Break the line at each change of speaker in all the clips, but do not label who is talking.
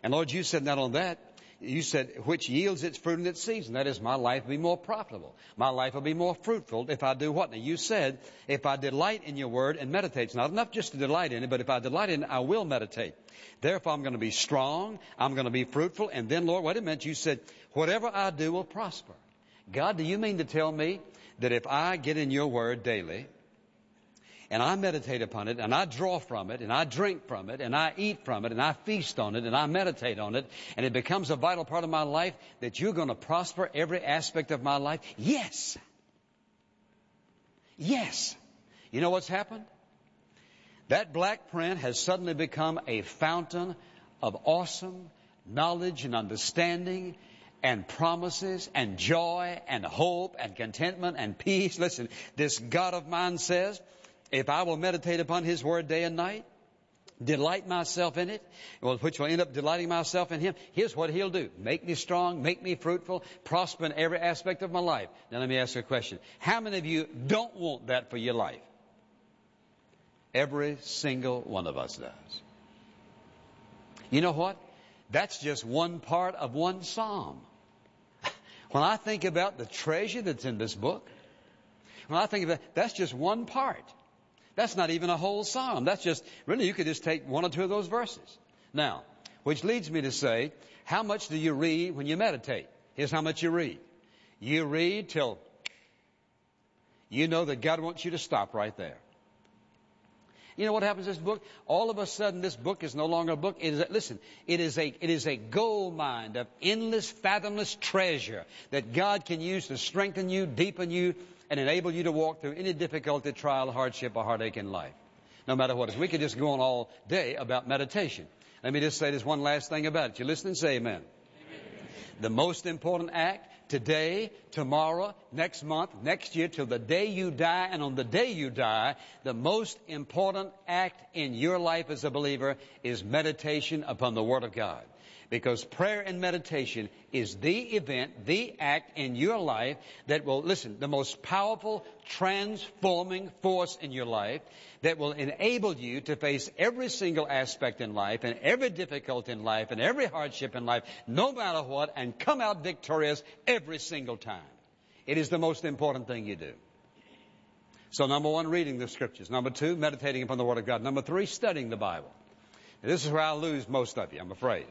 And Lord, you said not on that. You said, which yields its fruit in its season. That is, my life will be more profitable. My life will be more fruitful if I do what? Now, you said, if I delight in your word and meditate. It's not enough just to delight in it, but if I delight in it, I will meditate. Therefore, I'm going to be strong. I'm going to be fruitful. And then, Lord, wait a minute. You said, whatever I do will prosper. God, do you mean to tell me that if I get in your word daily, and I meditate upon it, and I draw from it, and I drink from it, and I eat from it, and I feast on it, and I meditate on it, and it becomes a vital part of my life, that you're going to prosper every aspect of my life? Yes. Yes. You know what's happened? That black print has suddenly become a fountain of awesome knowledge and understanding and promises and joy and hope and contentment and peace. Listen, this God of mine says, if I will meditate upon His Word day and night, delight myself in it, which will end up delighting myself in Him, here's what He'll do. Make me strong, make me fruitful, prosper in every aspect of my life. Now let me ask you a question. How many of you don't want that for your life? Every single one of us does. You know what? That's just one part of one psalm. When I think about the treasure that's in this book, when I think about it, that's just one part. That's not even a whole psalm. That's just, really, you could just take one or two of those verses. Now, which leads me to say, how much do you read when you meditate? Here's how much you read. You read till you know that God wants you to stop right there. You know what happens to this book? All of a sudden, this book is no longer a book. It is a gold mine of endless, fathomless treasure that God can use to strengthen you, deepen you, and enable you to walk through any difficulty, trial, hardship, or heartache in life. No matter what it is. We could just go on all day about meditation. Let me just say this one last thing about it. You listen and say amen. Amen. The most important act today, tomorrow, next month, next year, till the day you die, and on the day you die, the most important act in your life as a believer is meditation upon the Word of God. Because prayer and meditation is the event, the act in your life that will, listen, the most powerful transforming force in your life that will enable you to face every single aspect in life and every difficulty in life and every hardship in life, no matter what, and come out victorious every single time. It is the most important thing you do. So number one, reading the Scriptures. Number two, meditating upon the Word of God. Number three, studying the Bible. And this is where I lose most of you, I'm afraid.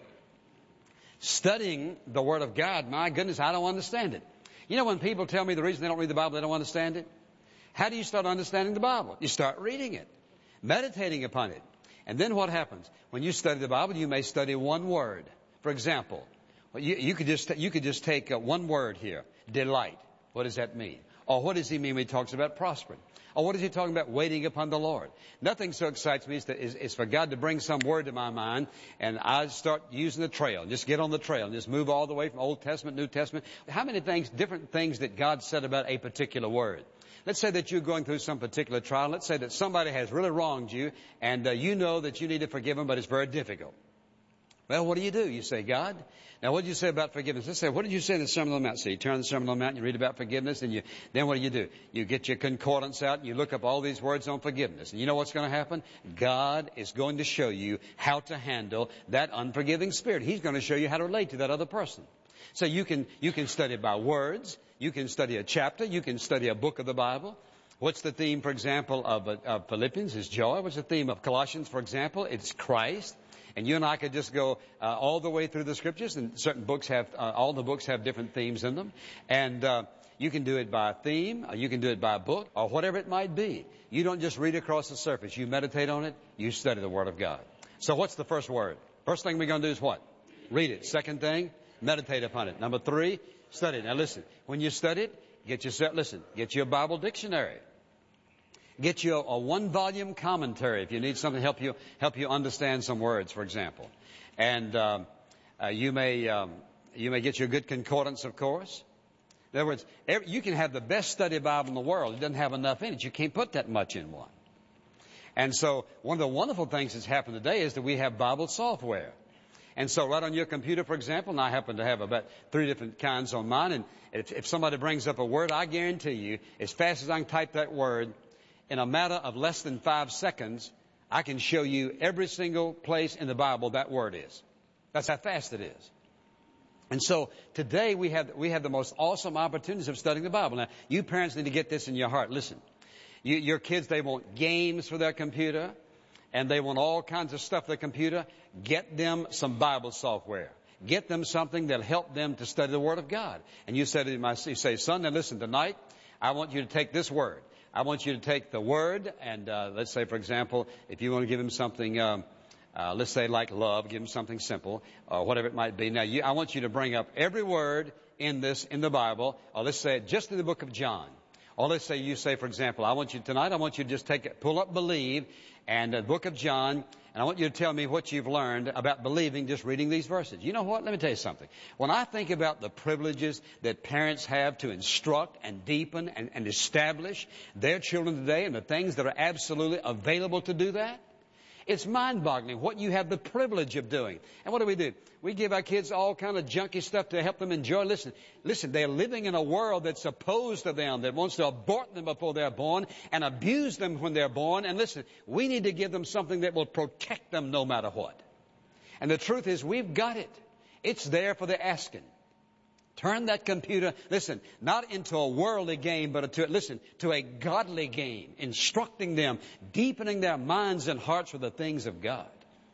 Studying the Word of God, my goodness, I don't understand it. You know, when people tell me the reason they don't read the Bible, they don't understand it? How do you start understanding the Bible? You start reading it, meditating upon it. And then what happens? When you study the Bible, you may study one word. For example, you could just take one word here, delight. What does that mean? Or what does he mean when he talks about prospering? Or what is he talking about waiting upon the Lord? Nothing so excites me is for God to bring some word to my mind and I start using the trail. Just get on the trail and just move all the way from Old Testament, New Testament. How many things, different things that God said about a particular word? Let's say that you're going through some particular trial. Let's say that somebody has really wronged you and you know that you need to forgive them, but it's very difficult. Well, what do? You say, God, now what did you say about forgiveness? Let's say, what did you say in the Sermon on the Mount? So you turn the Sermon on the Mount and you read about forgiveness and then what do? You get your concordance out and you look up all these words on forgiveness. And you know what's going to happen? God is going to show you how to handle that unforgiving spirit. He's going to show you how to relate to that other person. So you can study by words. You can study a chapter. You can study a book of the Bible. What's the theme, for example, of Philippians? Is joy. What's the theme of Colossians, for example? It's Christ. And you and I could just go all the way through the Scriptures, and certain books have, all the books have different themes in them. And you can do it by theme, or you can do it by book, or whatever it might be. You don't just read across the surface. You meditate on it. You study the Word of God. So what's the first word? First thing we're going to do is what? Read it. Second thing, meditate upon it. Number three, study it. Now listen, when you study it, get you a Bible dictionary. Get you a one-volume commentary if you need something to help you understand some words, for example. And you may get you a good concordance, of course. In other words, you can have the best study Bible in the world. It doesn't have enough in it. You can't put that much in one. And so one of the wonderful things that's happened today is that we have Bible software. And so right on your computer, for example, and I happen to have about 3 different kinds on mine, and if somebody brings up a word, I guarantee you, as fast as I can type that word, in a matter of less than 5 seconds, I can show you every single place in the Bible that word is. That's how fast it is. And so today we have the most awesome opportunities of studying the Bible. Now, you parents need to get this in your heart. Listen, your kids, they want games for their computer, and they want all kinds of stuff for their computer. Get them some Bible software. Get them something that'll help them to study the Word of God. And you say to them, you say, son, now listen, tonight I want you to take this word. I want you to take the word, and let's say, for example, if you want to give him something, let's say like love, give him something simple, or whatever it might be. Now, I want you to bring up every word in the Bible, or let's say just in the book of John. Or let's say you say, for example, I want you to just pull up believe, and the book of John, and I want you to tell me what you've learned about believing just reading these verses. You know what? Let me tell you something. When I think about the privileges that parents have to instruct and deepen and establish their children today, and the things that are absolutely available to do that, it's mind-boggling what you have the privilege of doing. And what do? We give our kids all kind of junky stuff to help them enjoy. Listen, they're living in a world that's opposed to them, that wants to abort them before they're born and abuse them when they're born. And listen, we need to give them something that will protect them no matter what. And the truth is, we've got it. It's there for the asking. Turn that computer, listen, not into a worldly game, but to a godly game, instructing them, deepening their minds and hearts with the things of God.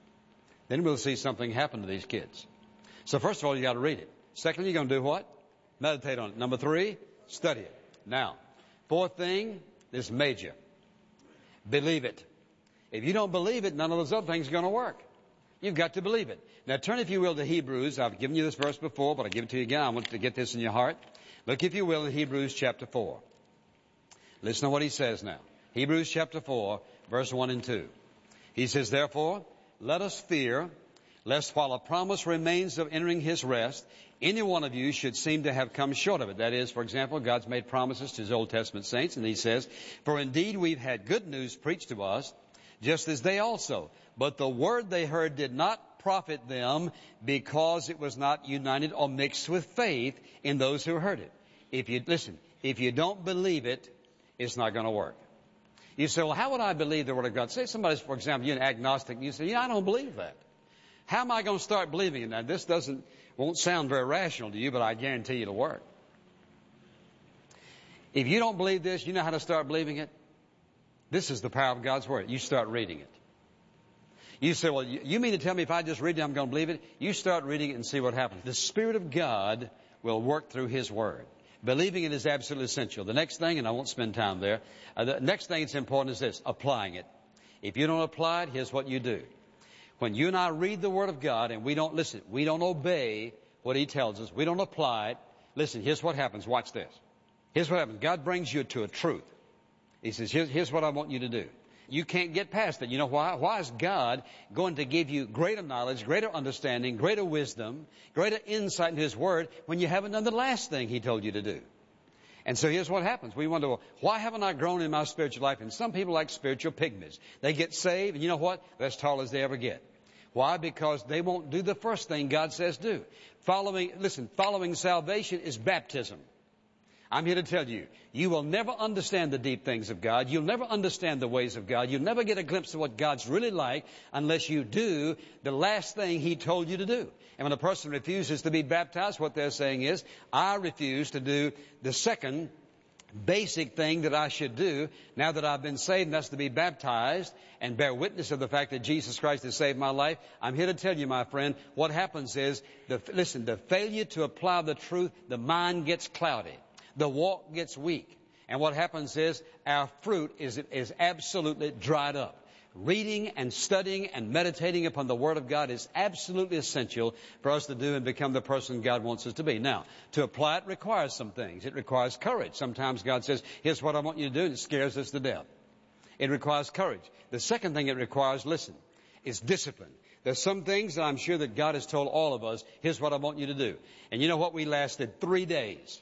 Then we'll see something happen to these kids. So first of all, you got to read it. Secondly, you're going to do what? Meditate on it. Number 3, study it. Now, fourth thing is major. Believe it. If you don't believe it, none of those other things are going to work. You've got to believe it. Now turn, if you will, to Hebrews. I've given you this verse before, but I'll give it to you again. I want you to get this in your heart. Look, if you will, in Hebrews chapter 4. Listen to what he says now. Hebrews chapter 4, verse 1 and 2. He says, therefore, let us fear, lest while a promise remains of entering his rest, any one of you should seem to have come short of it. That is, for example, God's made promises to his Old Testament saints, and he says, for indeed we've had good news preached to us, just as they also. But the word they heard did not profit them, because it was not united or mixed with faith in those who heard it. If you don't believe it, it's not going to work. You say, well, how would I believe the Word of God? Say somebody's, for example, you're an agnostic, and you say, I don't believe that. How am I going to start believing it? Now, this won't sound very rational to you, but I guarantee it'll work. If you don't believe this, you know how to start believing it? This is the power of God's Word. You start reading it. You say, well, you mean to tell me if I just read it, I'm going to believe it? You start reading it and see what happens. The Spirit of God will work through His Word. Believing it is absolutely essential. The next thing, and I won't spend time there, the next thing that's important is this, applying it. If you don't apply it, here's what you do. When you and I read the Word of God and we don't listen, we don't obey what He tells us, we don't apply it, listen, here's what happens. Watch this. Here's what happens. God brings you to a truth. He says, here's what I want you to do. You can't get past it. You know why? Why is God going to give you greater knowledge, greater understanding, greater wisdom, greater insight in His Word when you haven't done the last thing He told you to do? And so here's what happens. We wonder, well, why haven't I grown in my spiritual life? And some people like spiritual pygmies. They get saved, and you know what? They're as tall as they ever get. Why? Because they won't do the first thing God says do. Following salvation is baptism. I'm here to tell you, you will never understand the deep things of God. You'll never understand the ways of God. You'll never get a glimpse of what God's really like unless you do the last thing He told you to do. And when a person refuses to be baptized, what they're saying is, I refuse to do the second basic thing that I should do now that I've been saved, and that's to be baptized and bear witness of the fact that Jesus Christ has saved my life. I'm here to tell you, my friend, what happens is, the failure to apply the truth, the mind gets cloudy. The walk gets weak. And what happens is our fruit is absolutely dried up. Reading and studying and meditating upon the Word of God is absolutely essential for us to do and become the person God wants us to be. Now, to apply it requires some things. It requires courage. Sometimes God says, here's what I want you to do, and it scares us to death. It requires courage. The second thing it requires, is discipline. There's some things that I'm sure that God has told all of us, here's what I want you to do. And you know what? We lasted 3 days.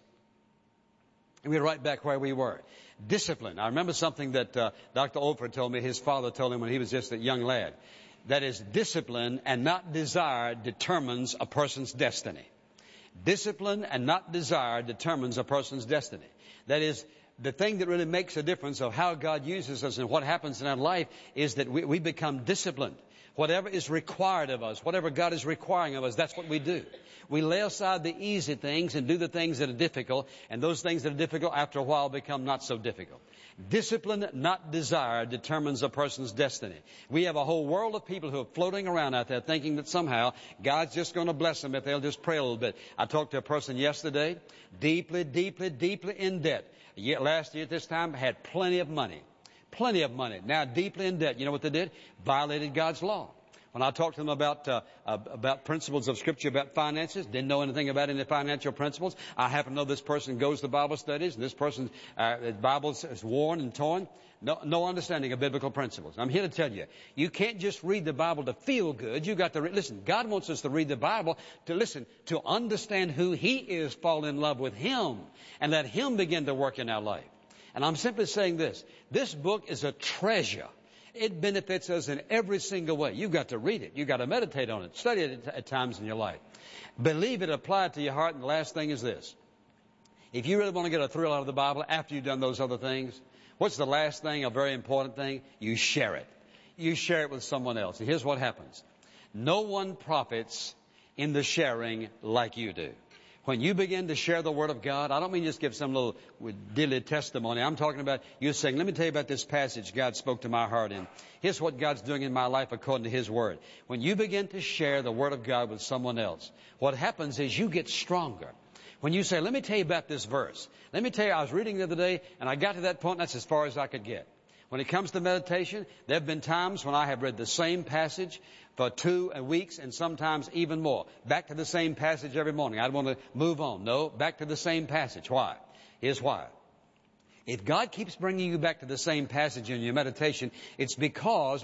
And we were right back where we were. Discipline. I remember something that Dr. Oprah told me, his father told him when he was just a young lad. That is, discipline and not desire determines a person's destiny. Discipline and not desire determines a person's destiny. That is, the thing that really makes a difference of how God uses us and what happens in our life is that we become disciplined. Whatever is required of us, whatever God is requiring of us, that's what we do. We lay aside the easy things and do the things that are difficult, and those things that are difficult after a while become not so difficult. Discipline, not desire, determines a person's destiny. We have a whole world of people who are floating around out there thinking that somehow God's just going to bless them if they'll just pray a little bit. I talked to a person yesterday, deeply in debt. Last year at this time, had plenty of money. Plenty of money. Now deeply in debt. You know what they did? Violated God's law. When I talked to them about principles of Scripture, about finances, didn't know anything about any financial principles. I happen to know this person goes to Bible studies, and this person's Bible is worn and torn. No understanding of biblical principles. I'm here to tell you, you can't just read the Bible to feel good. You've got to listen. God wants us to read the Bible to understand who He is, fall in love with Him, and let Him begin to work in our life. And I'm simply saying this. This book is a treasure. It benefits us in every single way. You've got to read it. You've got to meditate on it. Study it at times in your life. Believe it, apply it to your heart. And the last thing is this. If you really want to get a thrill out of the Bible after you've done those other things, what's the last thing, a very important thing? You share it. You share it with someone else. And here's what happens. No one profits in the sharing like you do. When you begin to share the Word of God, I don't mean just give some little dilly testimony. I'm talking about you saying, let me tell you about this passage God spoke to my heart in. Here's what God's doing in my life according to His Word. When you begin to share the Word of God with someone else, what happens is you get stronger. When you say, let me tell you about this verse. Let me tell you, I was reading the other day, and I got to that point, and that's as far as I could get. When it comes to meditation, there have been times when I have read the same passage for 2 weeks and sometimes even more. Back to the same passage every morning. I want to move on. No, back to the same passage. Why? Here's why. If God keeps bringing you back to the same passage in your meditation, it's because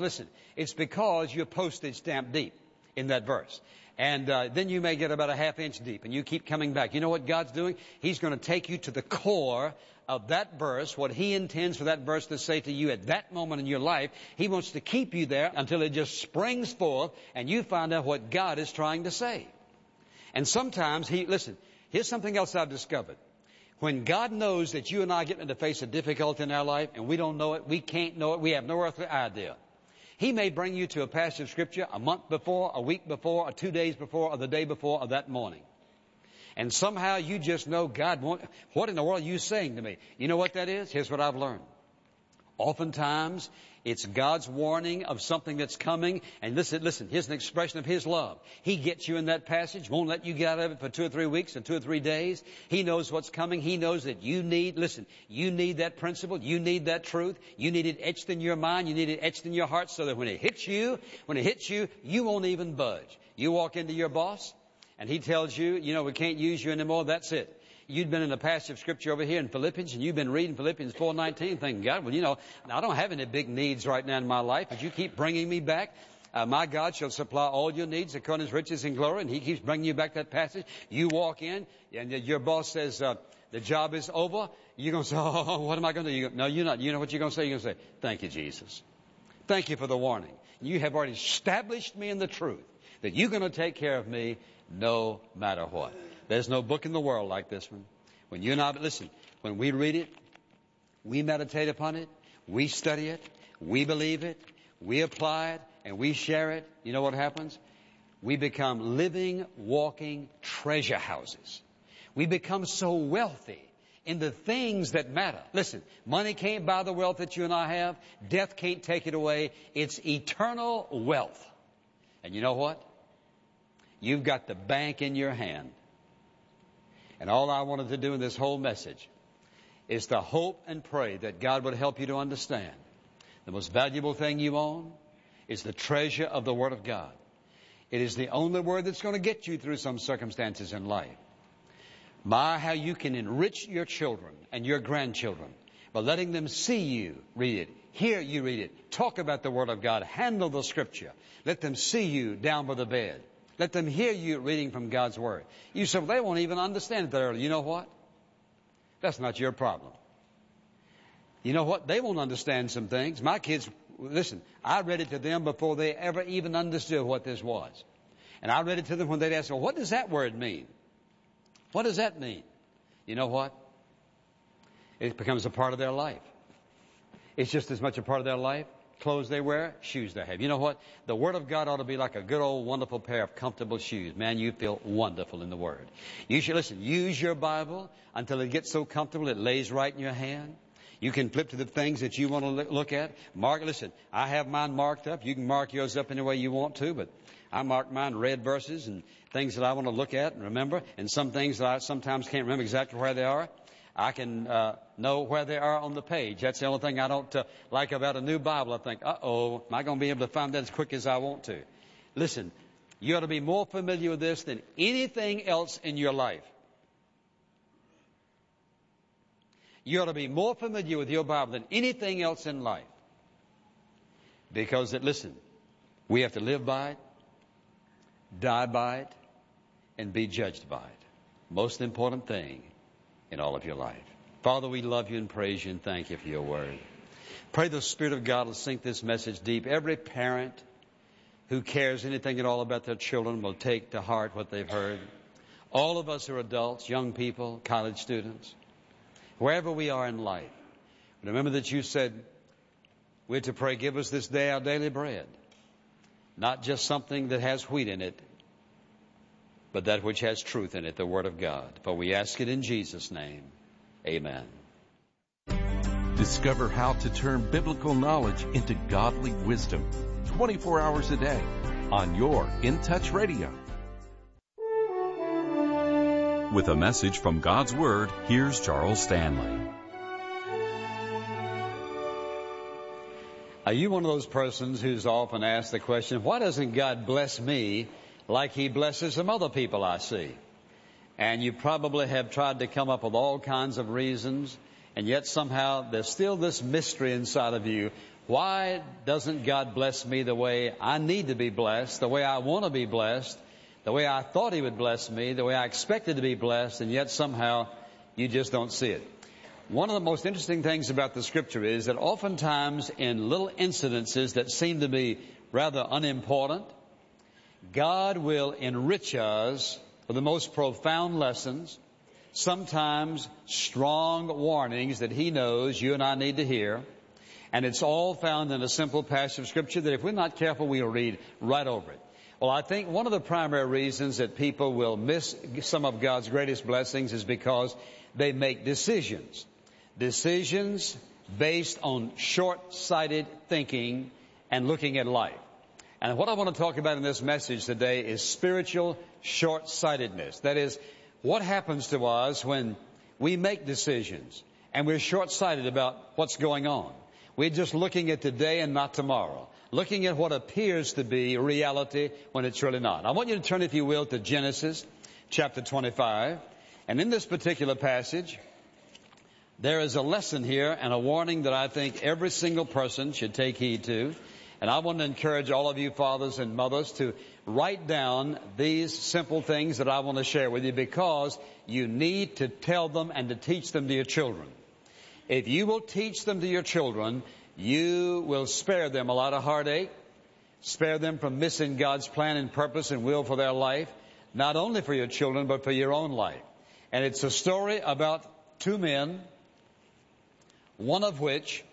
you're postage stamp deep in that verse. And then you may get about a ½ inch deep, and you keep coming back. You know what God's doing? He's going to take you to the core of that verse, what He intends for that verse to say to you at that moment in your life. He wants to keep you there until it just springs forth, and you find out what God is trying to say. And sometimes here's something else I've discovered. When God knows that you and I get to face a difficulty in our life, and we don't know it, we can't know it, we have no earthly idea. He may bring you to a passage of Scripture a month before, a week before, or 2 days before, or the day before, or that morning. And somehow you just know, God, what in the world are you saying to me? You know what that is? Here's what I've learned. Oftentimes, it's God's warning of something that's coming. And listen, here's an expression of His love. He gets you in that passage, won't let you get out of it for 2 or 3 weeks or 2 or 3 days. He knows what's coming. He knows that you need that principle. You need that truth. You need it etched in your mind. You need it etched in your heart so that when it hits you, you won't even budge. You walk into your boss and he tells you, we can't use you anymore. That's it. You'd been in a passage of Scripture over here in Philippians, and you've been reading Philippians 4:19, thinking, God, I don't have any big needs right now in my life, but you keep bringing me back. My God shall supply all your needs according to His riches and glory, and He keeps bringing you back that passage. You walk in, and your boss says, the job is over. You're going to say, oh, what am I going to do? No, you're not. You know what you're going to say? You're going to say, thank you, Jesus. Thank you for the warning. You have already established me in the truth that you're going to take care of me no matter what. There's no book in the world like this one. When you and I, when we read it, we meditate upon it, we study it, we believe it, we apply it, and we share it, you know what happens? We become living, walking treasure houses. We become so wealthy in the things that matter. Listen, money can't buy the wealth that you and I have. Death can't take it away. It's eternal wealth. And you know what? You've got the bank in your hand. And all I wanted to do in this whole message is to hope and pray that God would help you to understand the most valuable thing you own is the treasure of the Word of God. It is the only Word that's going to get you through some circumstances in life. How you can enrich your children and your grandchildren by letting them see you read it, hear you read it, talk about the Word of God, handle the Scripture. Let them see you down by the bed. Let them hear you reading from God's Word. You say, well, they won't even understand it that early. You know what? That's not your problem. You know what? They won't understand some things. My kids, I read it to them before they ever even understood what this was. And I read it to them when they'd ask, well, what does that word mean? What does that mean? You know what? It becomes a part of their life. It's just as much a part of their life clothes they wear, shoes they have. You know what? The Word of God ought to be like a good old wonderful pair of comfortable shoes. Man, you feel wonderful in the Word. You should, listen, use your Bible until it gets so comfortable it lays right in your hand. You can flip to the things that you want to look at. Listen, I have mine marked up. You can mark yours up any way you want to, but I mark mine red verses and things that I want to look at and remember, and some things that I sometimes can't remember exactly where they are. I can know where they are on the page. That's the only thing I don't like about a new Bible. I think, am I going to be able to find that as quick as I want to? Listen, you ought to be more familiar with this than anything else in your life. You ought to be more familiar with your Bible than anything else in life. Because, listen, we have to live by it, die by it, and be judged by it. Most important thing in all of your life. Father, we love you and praise you and thank you for your word. Pray the Spirit of God will sink this message deep. Every parent who cares anything at all about their children will take to heart what they've heard. All of us are adults, young people, college students, wherever we are in life. Remember that you said we're to pray, give us this day our daily bread. Not just something that has wheat in it, but that which has truth in it, the Word of God. For we ask it in Jesus' name. Amen.
Discover how to turn biblical knowledge into godly wisdom 24 hours a day on your In Touch Radio.
With a message from God's Word, here's Charles Stanley.
Are you one of those persons who's often asked the question, why doesn't God bless me like He blesses some other people I see? And you probably have tried to come up with all kinds of reasons, and yet somehow there's still this mystery inside of you. Why doesn't God bless me the way I need to be blessed, the way I want to be blessed, the way I thought He would bless me, the way I expected to be blessed, and yet somehow you just don't see it? One of the most interesting things about the Scripture is that oftentimes in little incidences that seem to be rather unimportant, God will enrich us with the most profound lessons, sometimes strong warnings that He knows you and I need to hear. And it's all found in a simple passage of Scripture that if we're not careful, we'll read right over it. Well, I think one of the primary reasons that people will miss some of God's greatest blessings is because they make decisions. Decisions based on short-sighted thinking and looking at life. And what I want to talk about in this message today is spiritual short-sightedness. That is, what happens to us when we make decisions and we're short-sighted about what's going on. We're just looking at today and not tomorrow. Looking at what appears to be reality when it's really not. I want you to turn, if you will, to Genesis chapter 25. And in this particular passage, there is a lesson here and a warning that I think every single person should take heed to. And I want to encourage all of you fathers and mothers to write down these simple things that I want to share with you, because you need to tell them and to teach them to your children. If you will teach them to your children, you will spare them a lot of heartache, spare them from missing God's plan and purpose and will for their life, not only for your children, but for your own life. And it's a story about two men, one of which,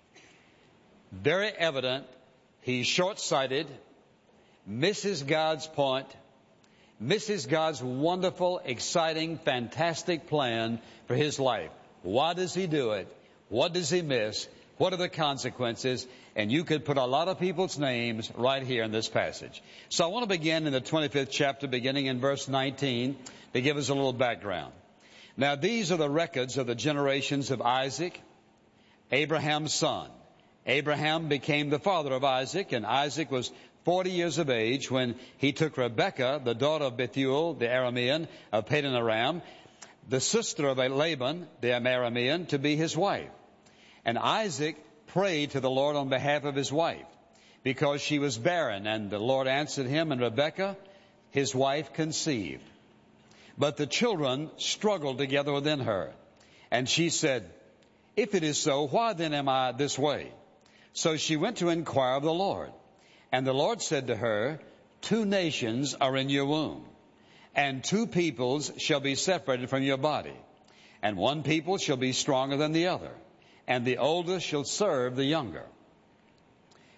very evident, he's short-sighted, misses God's point, misses God's wonderful, exciting, fantastic plan for his life. Why does he do it? What does he miss? What are the consequences? And you could put a lot of people's names right here in this passage. So I want to begin in the 25th chapter, beginning in verse 19, to give us a little background. Now these are the records of the generations of Isaac, Abraham's son. Abraham became the father of Isaac, and Isaac was 40 years of age when he took Rebekah, the daughter of Bethuel, the Aramean of Padan Aram, the sister of Laban, the Aramean, to be his wife. And Isaac prayed to the Lord on behalf of his wife, because she was barren, and the Lord answered him, and Rebekah, his wife, conceived. But the children struggled together within her, and she said, "If it is so, why then am I this way?" So she went to inquire of the Lord. And the Lord said to her, 2 nations are in your womb, and 2 peoples shall be separated from your body. And one people shall be stronger than the other, and the older shall serve the younger.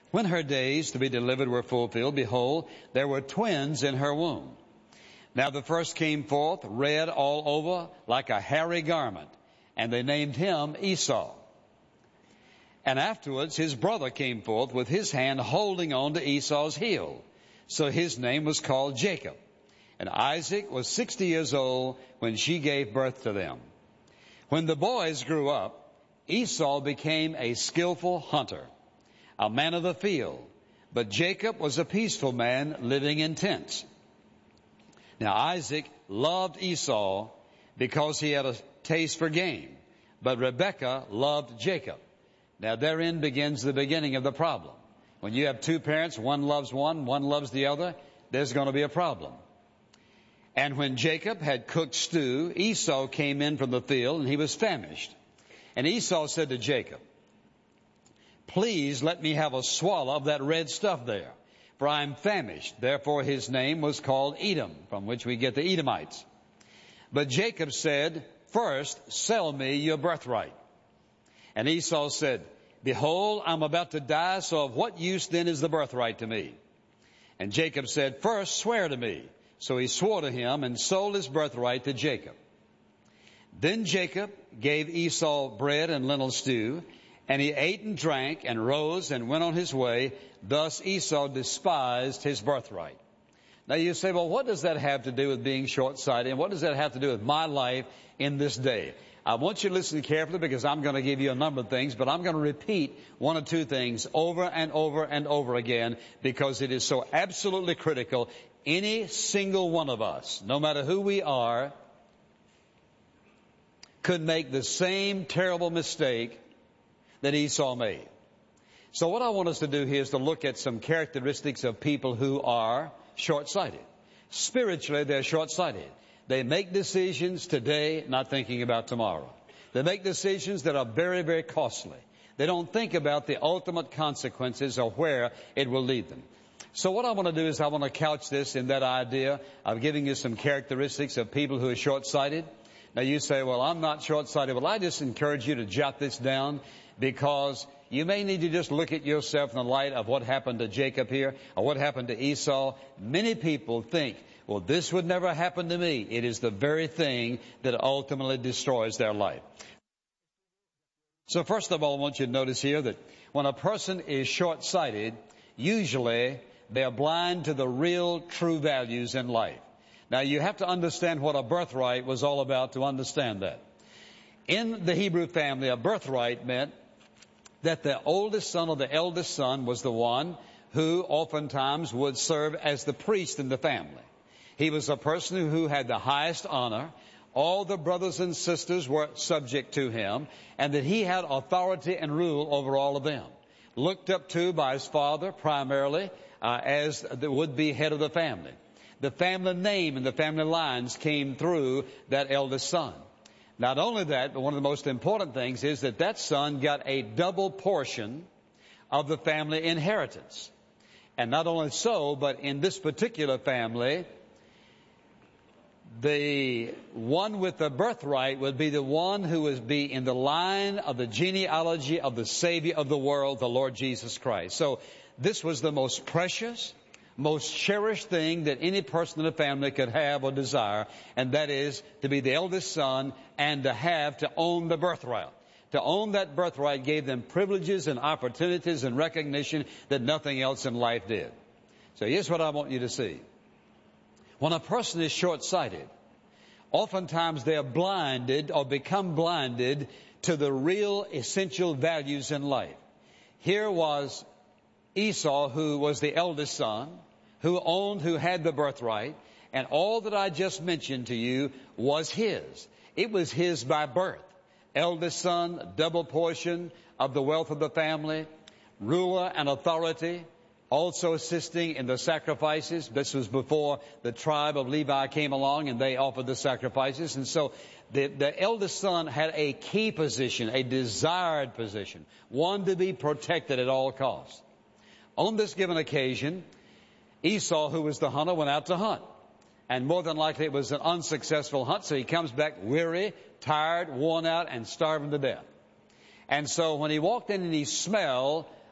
When her days to be delivered were fulfilled, behold, there were twins in her womb. Now the first came forth red all over like a hairy garment, and they named him Esau. And afterwards his brother came forth with his hand holding on to Esau's heel. So his name was called Jacob. And Isaac was 60 years old when she gave birth to them. When the boys grew up, Esau became a skillful hunter, a man of the field. But Jacob was a peaceful man living in tents. Now Isaac loved Esau because he had a taste for game. But Rebekah loved Jacob. Now therein begins the beginning of the problem. When you have two parents, one loves one loves the other, there's going to be a problem. And when Jacob had cooked stew, Esau came in from the field, and he was famished. And Esau said to Jacob, please let me have a swallow of that red stuff there, for I am famished. Therefore his name was called Edom, from which we get the Edomites. But Jacob said, first sell me your birthright. And Esau said, behold, I'm about to die, so of what use then is the birthright to me? And Jacob said, first swear to me. So he swore to him and sold his birthright to Jacob. Then Jacob gave Esau bread and lentil stew, and he ate and drank and rose and went on his way. Thus Esau despised his birthright. Now you say, well, what does that have to do with being short-sighted? And what does that have to do with my life in this day? I want you to listen carefully, because I'm going to give you a number of things, but I'm going to repeat one or two things over and over and over again, because it is so absolutely critical. Any single one of us, no matter who we are, could make the same terrible mistake that Esau made. So what I want us to do here is to look at some characteristics of people who are short-sighted. Spiritually, they're short-sighted. They make decisions today, not thinking about tomorrow. They make decisions that are very, very costly. They don't think about the ultimate consequences or where it will lead them. So what I want to do is I want to couch this in that idea of giving you some characteristics of people who are short-sighted. Now you say, well, I'm not short-sighted. Well, I just encourage you to jot this down, because you may need to just look at yourself in the light of what happened to Jacob here, or what happened to Esau. Many people think, well, this would never happen to me. It is the very thing that ultimately destroys their life. So first of all, I want you to notice here that when a person is short-sighted, usually they are blind to the real, true values in life. Now, you have to understand what a birthright was all about to understand that. In the Hebrew family, a birthright meant that the oldest son or the eldest son was the one who oftentimes would serve as the priest in the family. He was a person who had the highest honor. All the brothers and sisters were subject to him, and that he had authority and rule over all of them. Looked up to by his father primarily as the would-be head of the family. The family name and the family lines came through that eldest son. Not only that, but one of the most important things is that that son got a double portion of the family inheritance. And not only so, but in this particular family, the one with the birthright would be the one who would be in the line of the genealogy of the Savior of the world, the Lord Jesus Christ. So this was the most precious, most cherished thing that any person in the family could have or desire, and that is to be the eldest son and to own the birthright. To own that birthright gave them privileges and opportunities and recognition that nothing else in life did. So here's what I want you to see. When a person is short-sighted, oftentimes they are blinded or become blinded to the real essential values in life. Here was Esau, who was the eldest son, who had the birthright, and all that I just mentioned to you was his. It was his by birth. Eldest son, double portion of the wealth of the family, ruler and authority, also assisting in the sacrifices. This was before the tribe of Levi came along and they offered the sacrifices. And so the eldest son had a key position, a desired position, one to be protected at all costs. On this given occasion, Esau, who was the hunter, went out to hunt. And more than likely it was an unsuccessful hunt, so he comes back weary, tired, worn out, and starving to death. And so when he walked in and he smelled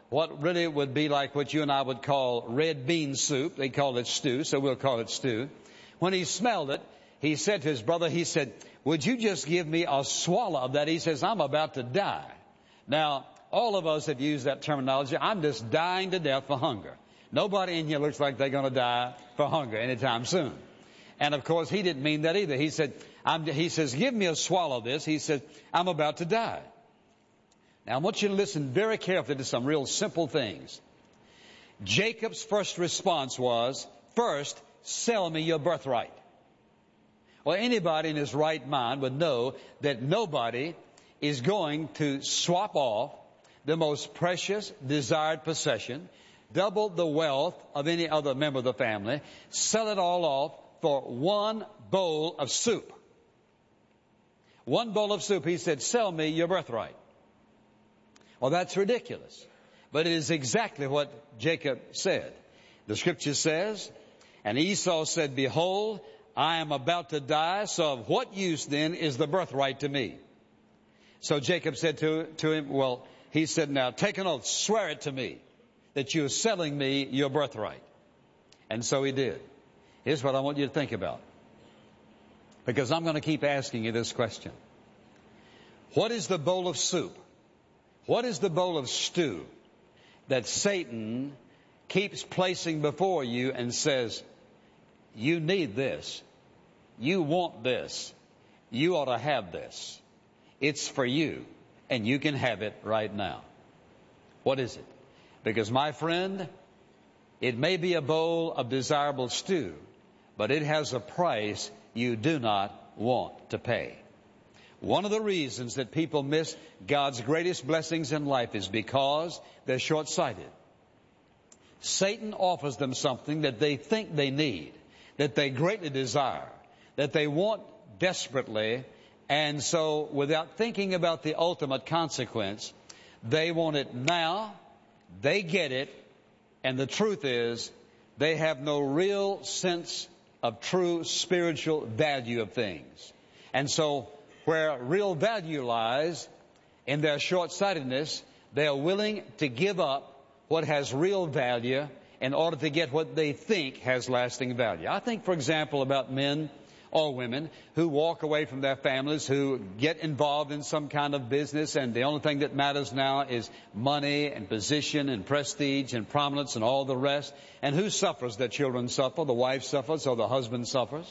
what really would be like what you and I would call red bean soup. They call it stew, so we'll call it stew. When he smelled it, he said to his brother, he said, would you just give me a swallow of that? He says, I'm about to die. Now, all of us have used that terminology. I'm just dying to death for hunger. Nobody in here looks like they're going to die for hunger anytime soon. And of course, he didn't mean that either. He says, give me a swallow of this. He said, I'm about to die. Now, I want you to listen very carefully to some real simple things. Jacob's first response was, first, sell me your birthright. Well, anybody in his right mind would know that nobody is going to swap off the most precious, desired possession, double the wealth of any other member of the family, sell it all off for one bowl of soup. One bowl of soup. He said, sell me your birthright. Well, that's ridiculous. But it is exactly what Jacob said. The scripture says, and Esau said, behold, I am about to die, so of what use then is the birthright to me? So Jacob said to him, well, he said, now take an oath, swear it to me, that you are selling me your birthright. And so he did. Here's what I want you to think about, because I'm going to keep asking you this question. What is the bowl of soup? What is the bowl of stew that Satan keeps placing before you and says, you need this, you want this, you ought to have this, it's for you, and you can have it right now? What is it? Because, my friend, it may be a bowl of desirable stew, but it has a price you do not want to pay. One of the reasons that people miss God's greatest blessings in life is because they're short-sighted. Satan offers them something that they think they need, that they greatly desire, that they want desperately, and so without thinking about the ultimate consequence, they want it now, they get it, and the truth is they have no real sense of true spiritual value of things. And so where real value lies, in their short-sightedness, they are willing to give up what has real value in order to get what they think has lasting value. I think, for example, about men or women who walk away from their families, who get involved in some kind of business, and the only thing that matters now is money and position and prestige and prominence and all the rest. And who suffers? Their children suffer, the wife suffers, or the husband suffers.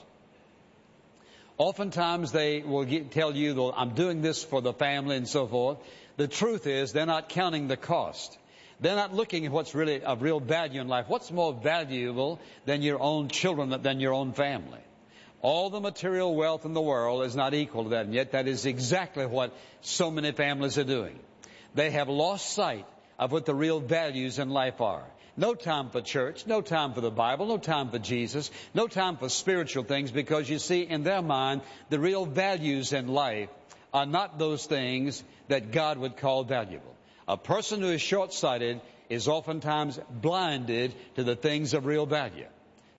Oftentimes they will tell you, well, I'm doing this for the family and so forth. The truth is they're not counting the cost. They're not looking at what's really of real value in life. What's more valuable than your own children, than your own family? All the material wealth in the world is not equal to that, and yet that is exactly what so many families are doing. They have lost sight of what the real values in life are. No time for church, no time for the Bible, no time for Jesus, no time for spiritual things, because you see, in their mind, the real values in life are not those things that God would call valuable. A person who is short-sighted is oftentimes blinded to the things of real value.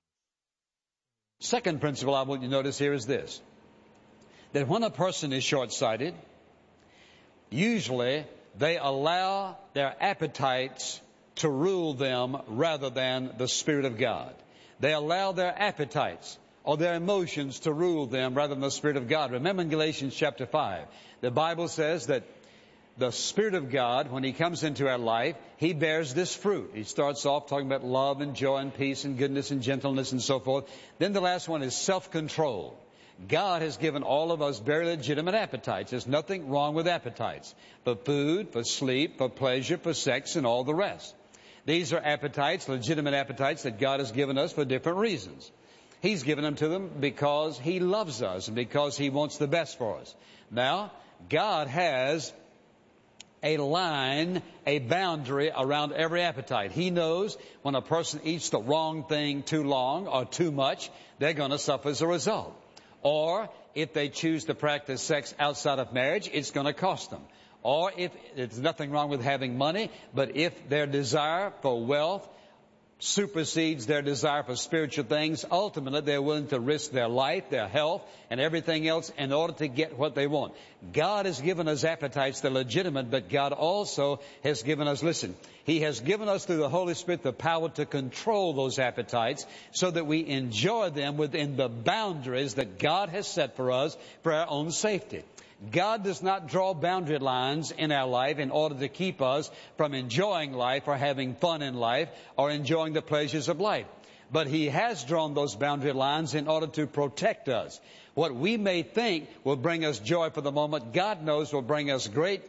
Second principle I want you to notice here is this, that when a person is short-sighted, usually they allow their appetites to rule them rather than the Spirit of God. They allow their appetites or their emotions to rule them rather than the Spirit of God. Remember in Galatians chapter 5, the Bible says that the Spirit of God, when He comes into our life, He bears this fruit. He starts off talking about love and joy and peace and goodness and gentleness and so forth. Then the last one is self-control. God has given all of us very legitimate appetites. There's nothing wrong with appetites. For food, for sleep, for pleasure, for sex, and all the rest. These are appetites, legitimate appetites that God has given us for different reasons. He's given them to them because He loves us and because He wants the best for us. Now, God has a line, a boundary around every appetite. He knows when a person eats the wrong thing too long or too much, they're going to suffer as a result. Or if they choose to practice sex outside of marriage, it's going to cost them. Or if there's nothing wrong with having money, but if their desire for wealth supersedes their desire for spiritual things. Ultimately, they're willing to risk their life, their health, and everything else in order to get what they want. God has given us appetites that are legitimate, but God also has given us, listen, He has given us through the Holy Spirit the power to control those appetites so that we enjoy them within the boundaries that God has set for us for our own safety. God does not draw boundary lines in our life in order to keep us from enjoying life or having fun in life or enjoying the pleasures of life. But He has drawn those boundary lines in order to protect us. What we may think will bring us joy for the moment, God knows will bring us great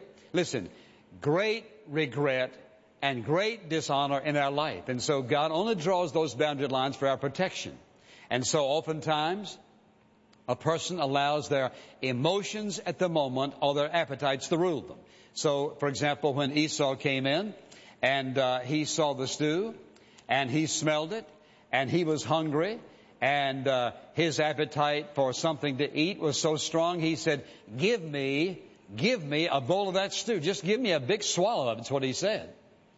regret and great dishonor in our life. And so God only draws those boundary lines for our protection. And so oftentimes, a person allows their emotions at the moment or their appetites to rule them. So, for example, when Esau came in and he saw the stew and he smelled it and he was hungry and his appetite for something to eat was so strong, he said, give me a bowl of that stew. Just give me a big swallow of it. That's what he said.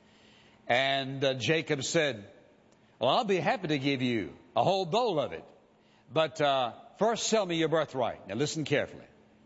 And Jacob said, well, I'll be happy to give you a whole bowl of it. But first, sell me your birthright. Now, listen carefully.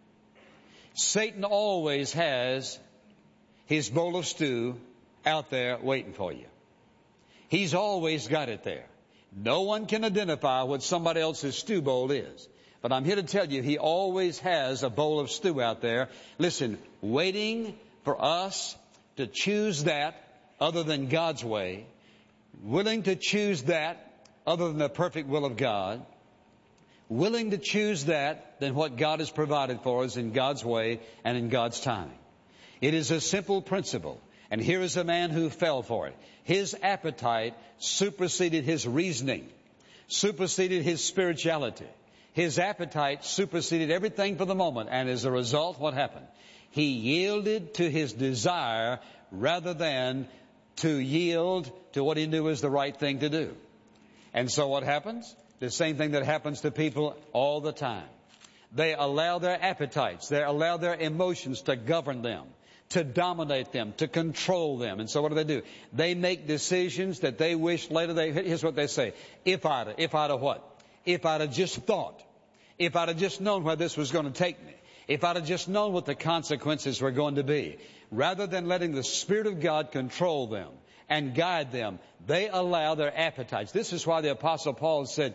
Satan always has his bowl of stew out there waiting for you. He's always got it there. No one can identify what somebody else's stew bowl is. But I'm here to tell you, he always has a bowl of stew out there, listen, waiting for us to choose that other than God's way, willing to choose that other than the perfect will of God, willing to choose that than what God has provided for us in God's way and in God's timing. It is a simple principle. And here is a man who fell for it. His appetite superseded his reasoning, superseded his spirituality. His appetite superseded everything for the moment. And as a result, what happened? He yielded to his desire rather than to yield to what he knew was the right thing to do. And so what happens? The same thing that happens to people all the time. They allow their appetites, they allow their emotions to govern them, to dominate them, to control them. And so what do? They make decisions that they wish later here's what they say. If I'd have what? If I'd have just thought. If I'd have just known where this was going to take me. If I'd have just known what the consequences were going to be. Rather than letting the Spirit of God control them and guide them, they allow their appetites. This is why the Apostle Paul said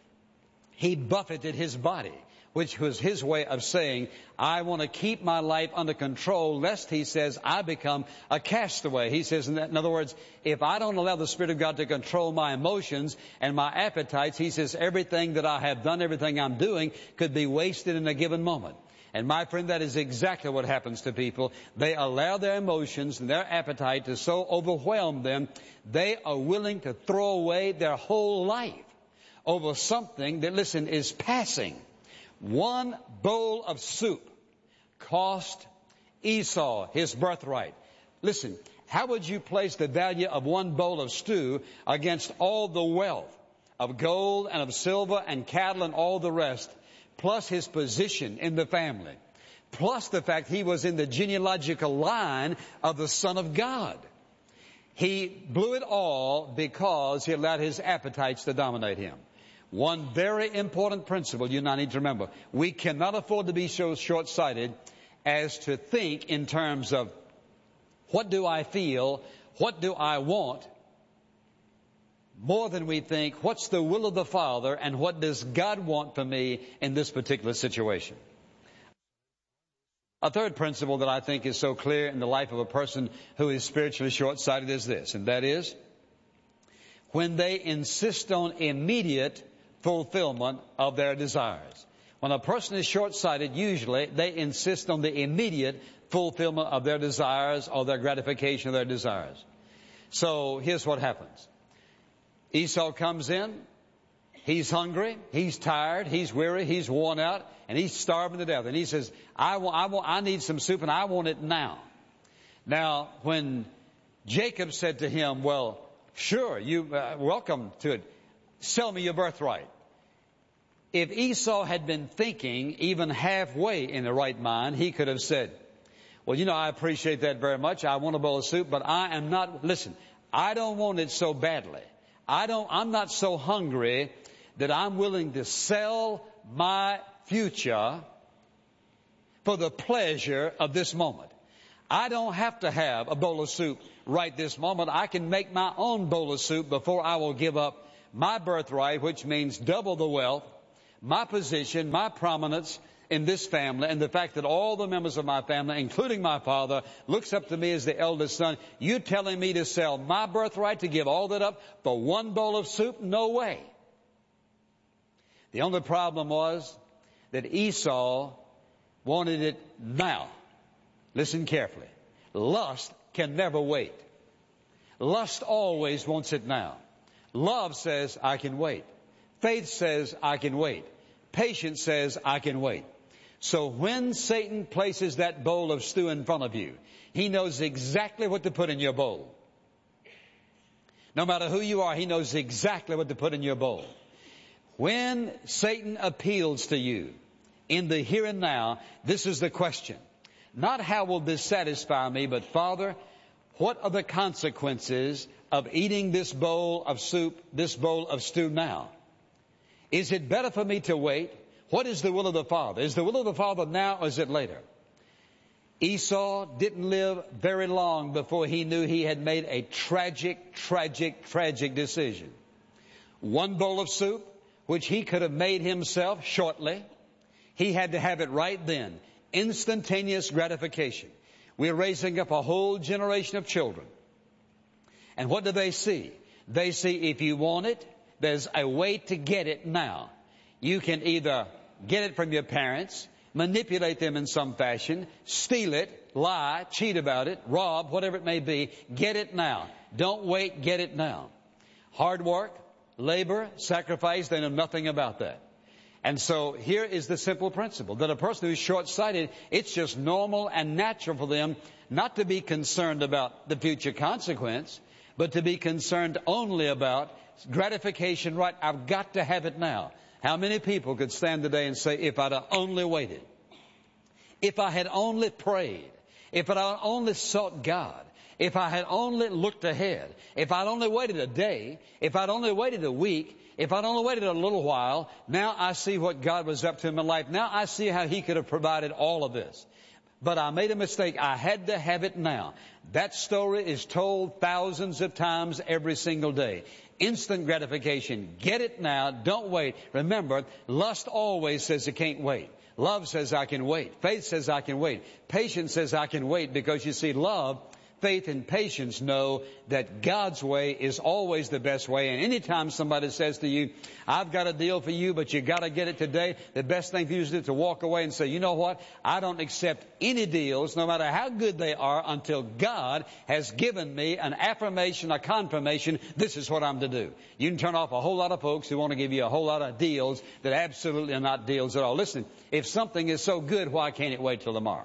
he buffeted his body, which was his way of saying, I want to keep my life under control, lest, he says, I become a castaway. He says, in other words, if I don't allow the Spirit of God to control my emotions and my appetites, he says, everything that I have done, everything I'm doing could be wasted in a given moment. And my friend, that is exactly what happens to people. They allow their emotions and their appetite to so overwhelm them, they are willing to throw away their whole life over something that, listen, is passing. One bowl of soup cost Esau his birthright. Listen, how would you place the value of one bowl of stew against all the wealth of gold and of silver and cattle and all the rest, plus his position in the family, plus the fact he was in the genealogical line of the Son of God? He blew it all because he allowed his appetites to dominate him. One very important principle you and I need to remember. We cannot afford to be so short-sighted as to think in terms of what do I feel, what do I want, more than we think what's the will of the Father and what does God want for me in this particular situation. A third principle that I think is so clear in the life of a person who is spiritually short-sighted is this, and that is when they insist on immediate fulfillment of their desires. When a person is short-sighted, usually they insist on the immediate fulfillment of their desires or their gratification of their desires. So here's what happens. Esau comes in, he's hungry, he's tired, he's weary, he's worn out, and he's starving to death. And he says, I need some soup and I want it now. Now, when Jacob said to him, well, sure, you welcome to it. Sell me your birthright. If Esau had been thinking even halfway in the right mind, he could have said, well, I appreciate that very much. I want a bowl of soup, but I am not, listen, I don't want it so badly. I'm not so hungry that I'm willing to sell my future for the pleasure of this moment. I don't have to have a bowl of soup right this moment. I can make my own bowl of soup before I will give up my birthright, which means double the wealth, my position, my prominence in this family, and the fact that all the members of my family, including my father, looks up to me as the eldest son. You telling me to sell my birthright, to give all that up for one bowl of soup? No way. The only problem was that Esau wanted it now. Listen carefully. Lust can never wait. Lust always wants it now. Love says, I can wait. Faith says, I can wait. Patience says, I can wait. So when Satan places that bowl of stew in front of you, he knows exactly what to put in your bowl. No matter who you are, he knows exactly what to put in your bowl. When Satan appeals to you in the here and now, this is the question. Not how will this satisfy me, but Father, what are the consequences of eating this bowl of soup, this bowl of stew now? Is it better for me to wait? What is the will of the Father? Is the will of the Father now or is it later? Esau didn't live very long before he knew he had made a tragic decision. One bowl of soup, which he could have made himself shortly, he had to have it right then. Instantaneous gratification. We're raising up a whole generation of children. And what do they see? They see if you want it, there's a way to get it now. You can either get it from your parents, manipulate them in some fashion, steal it, lie, cheat about it, rob, whatever it may be. Get it now. Don't wait, get it now. Hard work, labor, sacrifice, they know nothing about that. And so here is the simple principle, that a person who's short-sighted, it's just normal and natural for them not to be concerned about the future consequence, but to be concerned only about gratification, right? I've got to have it now. How many people could stand today and say, if I'd only waited, if I had only prayed, if I had only sought God, if I had only looked ahead, if I'd only waited a day, if I'd only waited a week, if I'd only waited a little while, now I see what God was up to in my life. Now I see how He could have provided all of this. But I made a mistake. I had to have it now. That story is told thousands of times every single day. Instant gratification. Get it now. Don't wait. Remember, lust always says it can't wait. Love says I can wait. Faith says I can wait. Patience says I can wait, because you see, love, faith, and patience know that God's way is always the best way. And anytime somebody says to you, I've got a deal for you, but you got to get it today, the best thing for you to do is to walk away and say, you know what? I don't accept any deals, no matter how good they are, until God has given me an affirmation, a confirmation, this is what I'm to do. You can turn off a whole lot of folks who want to give you a whole lot of deals that absolutely are not deals at all. Listen, if something is so good, why can't it wait till tomorrow?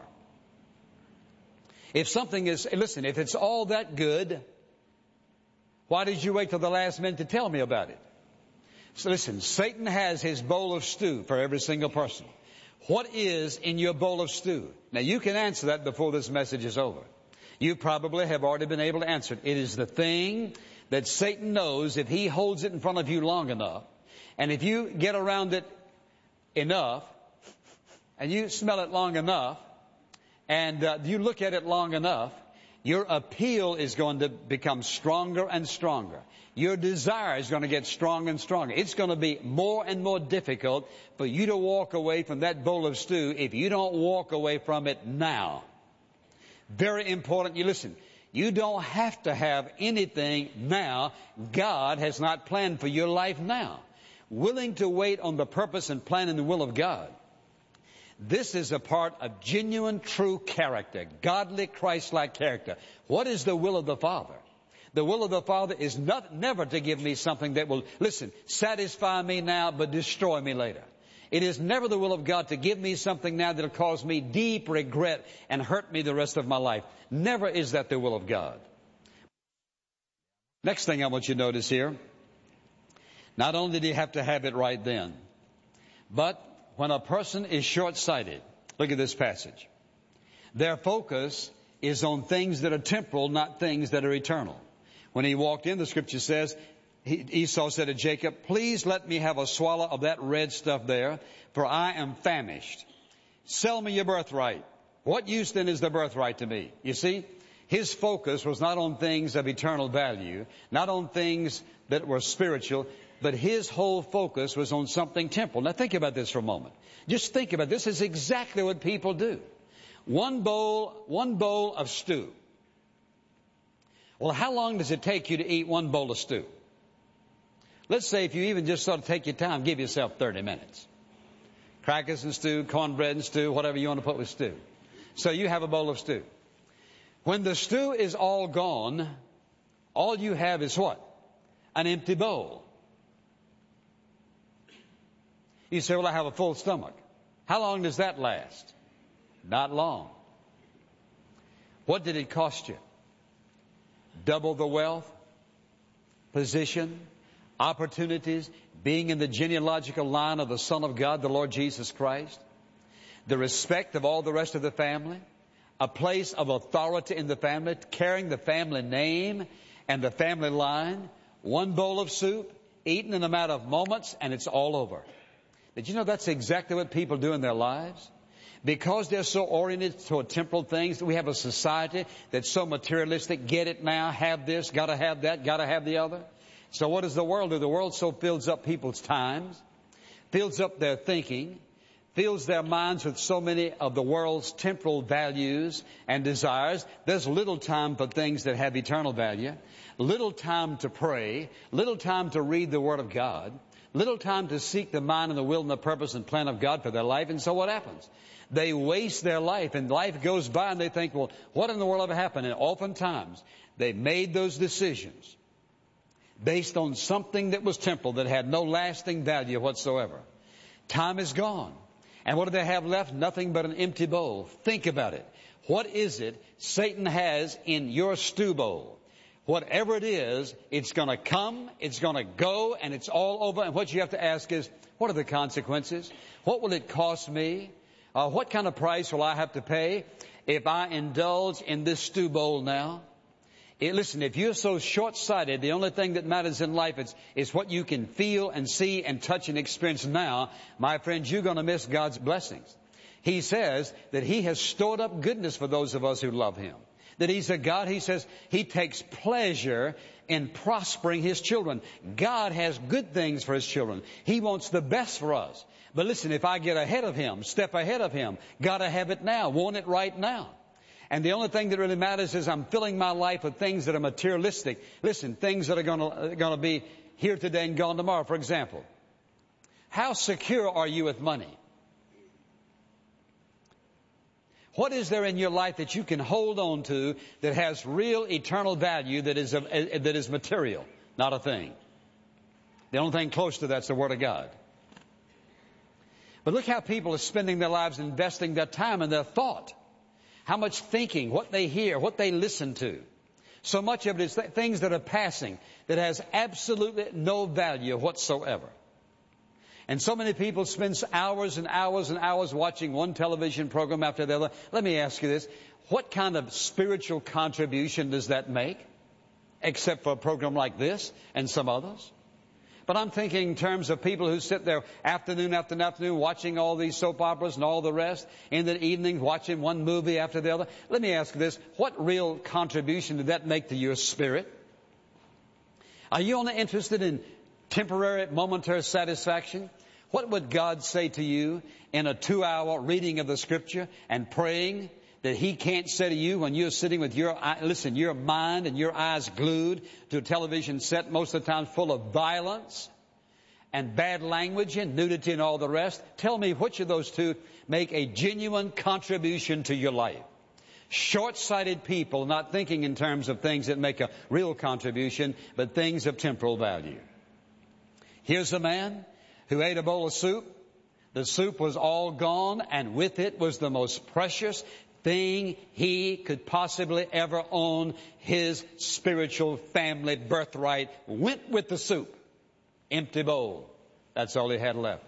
If something is, listen, if it's all that good, why did you wait till the last minute to tell me about it? So listen, Satan has his bowl of stew for every single person. What is in your bowl of stew? Now you can answer that before this message is over. You probably have already been able to answer it. It is the thing that Satan knows if he holds it in front of you long enough, and if you get around it enough, and you smell it long enough, and you look at it long enough, your appeal is going to become stronger and stronger. Your desire is going to get stronger and stronger. It's going to be more and more difficult for you to walk away from that bowl of stew if you don't walk away from it now. Very important. You listen, you don't have to have anything now. God has not planned for your life now. Willing to wait on the purpose and plan and the will of God. This is a part of genuine, true character, godly, Christ-like character. What is the will of the Father? The will of the Father is never to give me something that will, listen, satisfy me now but destroy me later. It is never the will of God to give me something now that will cause me deep regret and hurt me the rest of my life. Never is that the will of God. Next thing I want you to notice here, not only do you have to have it right then, but when a person is short-sighted, look at this passage. Their focus is on things that are temporal, not things that are eternal. When he walked in, the scripture says, Esau said to Jacob, please let me have a swallow of that red stuff there, for I am famished. Sell me your birthright. What use then is the birthright to me? You see, his focus was not on things of eternal value, not on things that were spiritual, but his whole focus was on something temporal. Now think about this for a moment. Just think about it. This is exactly what people do. One bowl of stew. Well, how long does it take you to eat one bowl of stew? Let's say if you even just sort of take your time, give yourself 30 minutes. Crackers and stew, cornbread and stew, whatever you want to put with stew. So you have a bowl of stew. When the stew is all gone, all you have is what? An empty bowl. You say, well, I have a full stomach. How long does that last? Not long. What did it cost you? Double the wealth, position, opportunities, being in the genealogical line of the Son of God, the Lord Jesus Christ, the respect of all the rest of the family, a place of authority in the family, carrying the family name and the family line, one bowl of soup, eaten in a matter of moments, and it's all over. Did you know that's exactly what people do in their lives? Because they're so oriented toward temporal things, we have a society that's so materialistic. Get it now, have this, gotta have that, gotta have the other. So what does the world do? The world so fills up people's times, fills up their thinking, fills their minds with so many of the world's temporal values and desires. There's little time for things that have eternal value, little time to pray, little time to read the Word of God, little time to seek the mind and the will and the purpose and plan of God for their life. And so what happens? They waste their life, and life goes by, and they think, well, what in the world ever happened? And oftentimes, they made those decisions based on something that was temporal, that had no lasting value whatsoever. Time is gone. And what do they have left? Nothing but an empty bowl. Think about it. What is it Satan has in your stew bowl? Whatever it is, it's going to come, it's going to go, and it's all over. And what you have to ask is, what are the consequences? What will it cost me? What kind of price will I have to pay if I indulge in this stew bowl now? Listen, if you're so short-sighted, the only thing that matters in life is what you can feel and see and touch and experience now, my friends, you're going to miss God's blessings. He says that He has stored up goodness for those of us who love Him. That He's a God, He says, He takes pleasure in prospering His children. God has good things for His children. He wants the best for us. But listen, if I get ahead of Him, step ahead of Him, gotta have it now, want it right now. And the only thing that really matters is I'm filling my life with things that are materialistic. Listen, things that are going to be here today and gone tomorrow. For example, how secure are you with money? What is there in your life that you can hold on to that has real eternal value that is material, not a thing? The only thing close to that's the Word of God. But look how people are spending their lives investing their time and their thought. How much thinking, what they hear, what they listen to. So much of it is things that are passing, that has absolutely no value whatsoever. And so many people spend hours and hours and hours watching one television program after the other. Let me ask you this. What kind of spiritual contribution does that make? Except for a program like this and some others. But I'm thinking in terms of people who sit there afternoon after afternoon watching all these soap operas and all the rest, in the evening watching one movie after the other. Let me ask you this. What real contribution did that make to your spirit? Are you only interested in temporary, momentary satisfaction? What would God say to you in a 2-hour reading of the Scripture and praying that He can't say to you when you're sitting with your mind and your eyes glued to a television set, most of the time full of violence and bad language and nudity and all the rest? Tell me which of those two make a genuine contribution to your life. Short-sighted people not thinking in terms of things that make a real contribution, but things of temporal value. Here's a man who ate a bowl of soup. The soup was all gone, and with it was the most precious thing he could possibly ever own. His spiritual family birthright went with the soup. Empty bowl. That's all he had left.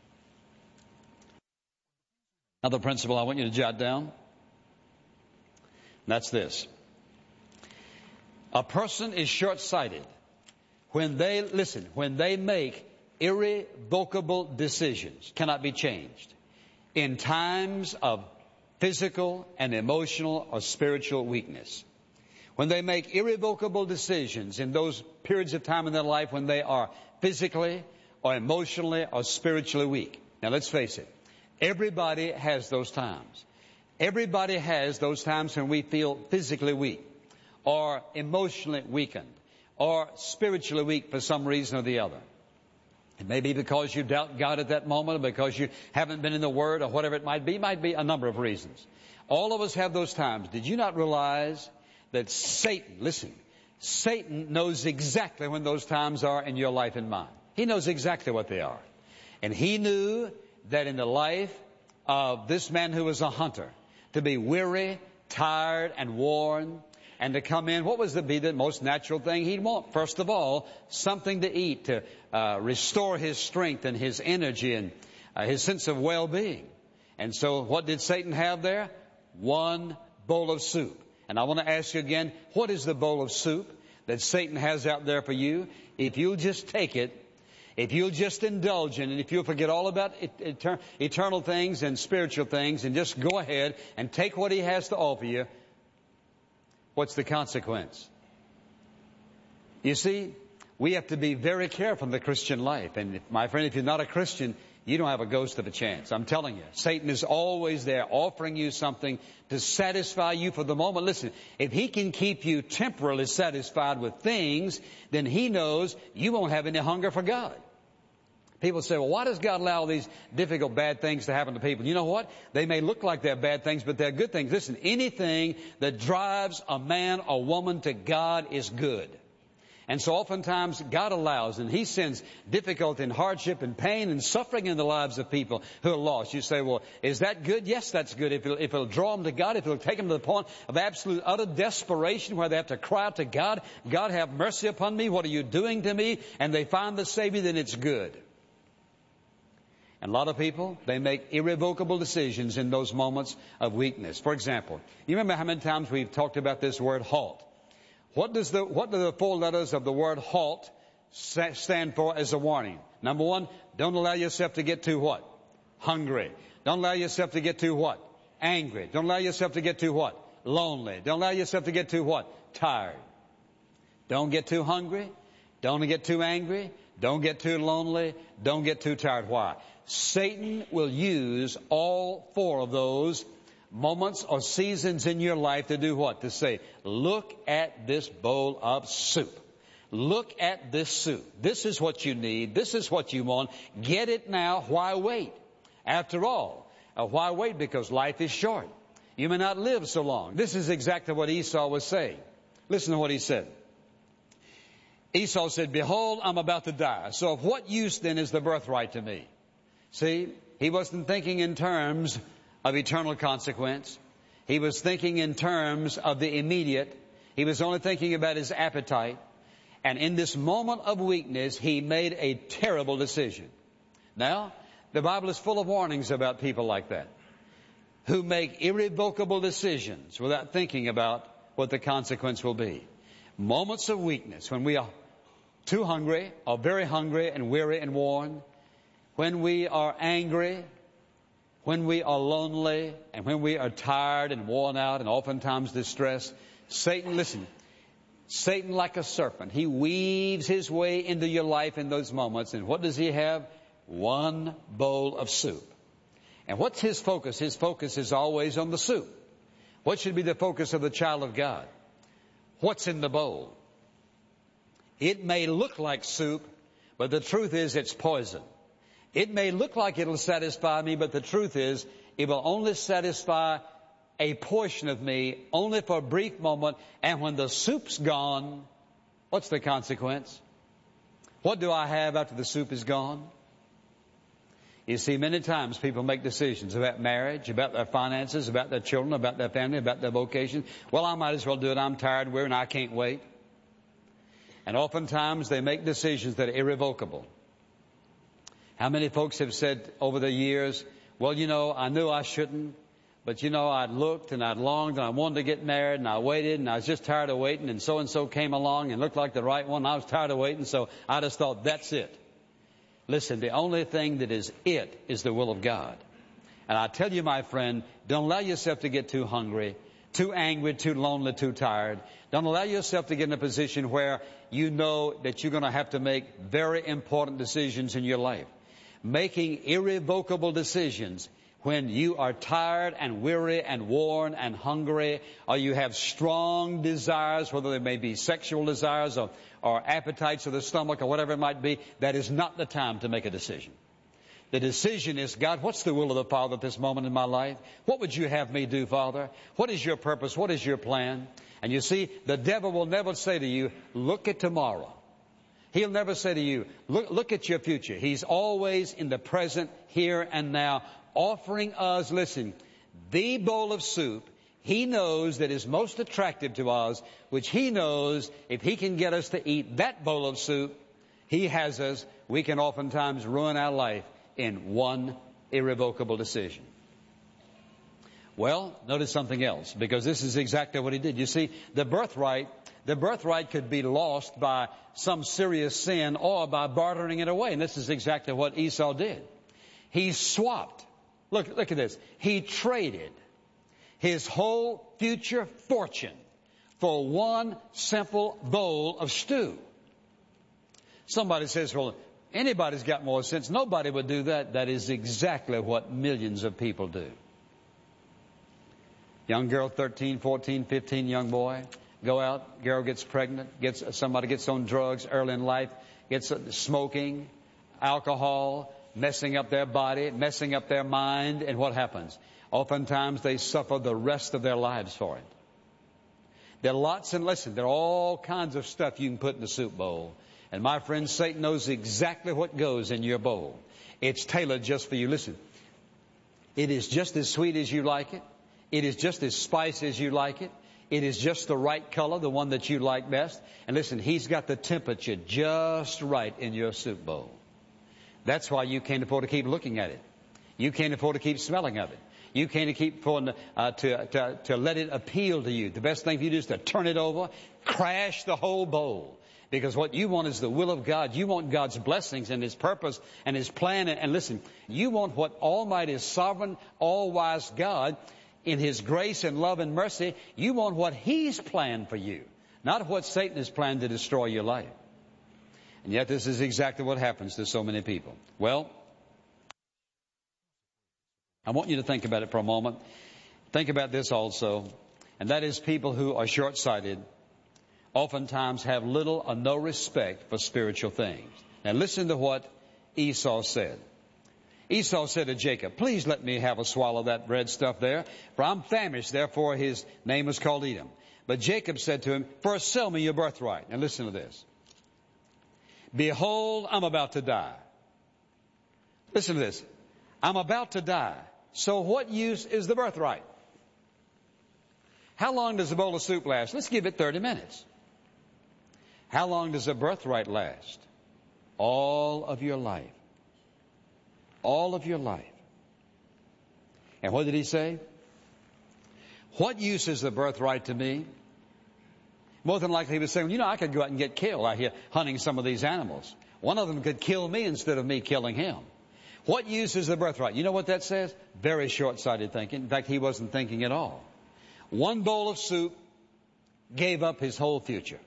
Another principle I want you to jot down. That's this. A person is short-sighted when they make irrevocable decisions, cannot be changed, in times of physical and emotional or spiritual weakness, when they make irrevocable decisions in those periods of time in their life when they are physically or emotionally or spiritually weak. Now let's face it, everybody has those times. Everybody has those times when we feel physically weak or emotionally weakened or spiritually weak for some reason or the other. It may be because you doubt God at that moment, or because you haven't been in the Word, or whatever it might be. It might be a number of reasons. All of us have those times. Did you not realize that Satan knows exactly when those times are in your life and mine? He knows exactly what they are. And he knew that in the life of this man who was a hunter, to be weary, tired, and worn, and to come in, what was to be the most natural thing he'd want? First of all, something to eat to restore his strength and his energy and his sense of well-being. And so what did Satan have there? One bowl of soup. And I want to ask you again, what is the bowl of soup that Satan has out there for you? If you'll just take it, if you'll just indulge in it, if you'll forget all about eternal things and spiritual things and just go ahead and take what he has to offer you, what's the consequence? You see, we have to be very careful in the Christian life. And my friend, if you're not a Christian, you don't have a ghost of a chance. I'm telling you, Satan is always there offering you something to satisfy you for the moment. Listen, if he can keep you temporarily satisfied with things, then he knows you won't have any hunger for God. People say, well, why does God allow these difficult, bad things to happen to people? You know what? They may look like they're bad things, but they're good things. Listen, anything that drives a man or woman to God is good. And so oftentimes God allows, and he sends difficulty and hardship and pain and suffering in the lives of people who are lost. You say, well, is that good? Yes, that's good. If it'll draw them to God, if it'll take them to the point of absolute, utter desperation where they have to cry out to God, God, have mercy upon me. What are you doing to me? And they find the Savior, then it's good. And a lot of people, they make irrevocable decisions in those moments of weakness. For example, you remember how many times we've talked about this word halt? What do the four letters of the word halt stand for as a warning? Number one, don't allow yourself to get too what? Hungry. Don't allow yourself to get too what? Angry. Don't allow yourself to get too what? Lonely. Don't allow yourself to get too what? Tired. Don't get too hungry. Don't get too angry. Don't get too lonely. Don't get too tired. Why? Satan will use all four of those moments or seasons in your life to do what? To say, look at this bowl of soup. Look at this soup. This is what you need. This is what you want. Get it now. Why wait? After all, why wait? Because life is short. You may not live so long. This is exactly what Esau was saying. Listen to what he said. Esau said, behold, I'm about to die. So of what use then is the birthright to me? See, he wasn't thinking in terms of eternal consequence. He was thinking in terms of the immediate. He was only thinking about his appetite. And in this moment of weakness, he made a terrible decision. Now, the Bible is full of warnings about people like that, who make irrevocable decisions without thinking about what the consequence will be. Moments of weakness, when we are too hungry, or very hungry and weary and worn, when we are angry, when we are lonely, and when we are tired and worn out and oftentimes distressed, Satan, listen, Satan like a serpent, he weaves his way into your life in those moments. And what does he have? One bowl of soup. And what's his focus? His focus is always on the soup. What should be the focus of the child of God? What's in the bowl? It may look like soup, but the truth is it's poison. It may look like it'll satisfy me, but the truth is it will only satisfy a portion of me, only for a brief moment. And when the soup's gone, what's the consequence? What do I have after the soup is gone? You see, many times people make decisions about marriage, about their finances, about their children, about their family, about their vocation. Well, I might as well do it. I'm tired, weary, and I can't wait. And oftentimes they make decisions that are irrevocable. How many folks have said over the years, well, you know, I knew I shouldn't, But you know, I'd looked and I'd longed and I wanted to get married and I waited and I was just tired of waiting and so came along and looked like the right one. I was tired of waiting, so I just thought, that's it. Listen, the only thing that is it is the will of God. And I tell you, my friend, don't allow yourself to get too hungry, too angry, too lonely, too tired. Don't allow yourself to get in a position where you know that you're going to have to make very important decisions in your life. Making irrevocable decisions when you are tired and weary and worn and hungry, or you have strong desires, whether they may be sexual desires or appetites of the stomach or whatever it might be, that is not the time to make a decision. The decision is, God, what's the will of the Father at this moment in my life? What would you have me do, Father? What is your purpose? What is your plan? And you see, the devil will never say to you, look at tomorrow. He'll never say to you, look at your future. He's always in the present, here and now, offering us, listen, the bowl of soup He knows that is most attractive to us, which He knows if He can get us to eat that bowl of soup, He has us. We can oftentimes ruin our life in one irrevocable decision. Well, notice something else, because this is exactly what he did. You see, the birthright could be lost by some serious sin or by bartering it away. And this is exactly what Esau did. He swapped. Look at this. He traded his whole future fortune for one simple bowl of stew. Somebody says, well, anybody's got more sense. Nobody would do that. That is exactly what millions of people do. Young girl, 13, 14, 15, young boy, go out, girl gets pregnant, somebody gets on drugs early in life, gets smoking, alcohol, messing up their body, messing up their mind, and what happens? Oftentimes they suffer the rest of their lives for it. There are all kinds of stuff you can put in the soup bowl. And my friend, Satan knows exactly what goes in your bowl. It's tailored just for you. Listen, it is just as sweet as you like it. It is just as spicy as you like it. It is just the right color, the one that you like best. And listen, He's got the temperature just right in your soup bowl. That's why you can't afford to keep looking at it. You can't afford to keep smelling of it. You can't afford to let it appeal to you. The best thing for you to do is to turn it over, crash the whole bowl. Because what you want is the will of God. You want God's blessings and His purpose and His plan. And listen, you want what Almighty, Sovereign, All-Wise God, in His grace and love and mercy, you want what He's planned for you, not what Satan has planned to destroy your life. And yet this is exactly what happens to so many people. Well, I want you to think about it for a moment. Think about this also, and that is people who are short-sighted oftentimes have little or no respect for spiritual things. Now listen to what Esau said. Esau said to Jacob, please let me have a swallow of that bread stuff there, for I'm famished. Therefore his name was called Edom. But Jacob said to him, first sell me your birthright. Now listen to this. Behold, I'm about to die. Listen to this. I'm about to die. So what use is the birthright? How long does a bowl of soup last? Let's give it 30 minutes. How long does a birthright last? All of your life. All of your life. And what did he say? What use is the birthright to me? More than likely he was saying, I could go out and get killed out here hunting some of these animals. One of them could kill me instead of me killing him. What use is the birthright? You know what that says? Very short-sighted thinking. In fact, he wasn't thinking at all. One bowl of soup gave up his whole future.